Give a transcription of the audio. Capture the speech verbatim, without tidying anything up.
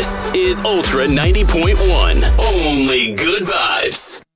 This is Ultra ninety point one. Only good vibes.